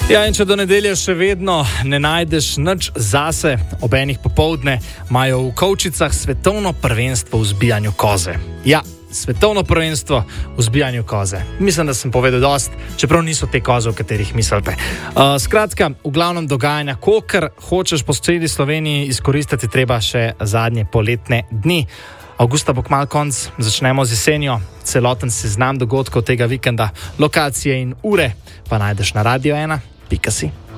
Ja, in če do nedelje še vedno ne najdeš nič zase, ob enih popoldne imajo v Kovčicah svetovno prvenstvo v zbijanju koze. Ja, svetovno prvenstvo v zbijanju koze. Mislim, da sem povedal dost, čeprav niso te koze, o katerih mislite. Skratka, v glavnem dogajanja, kolikor hočeš po celi Sloveniji izkoristiti, treba še zadnje poletne dni. Avgusta bo kmalu konc, začnemo z jesenjo. Celoten seznam dogodkov tega vikenda, lokacije in ure pa najdeš na Radio1.si.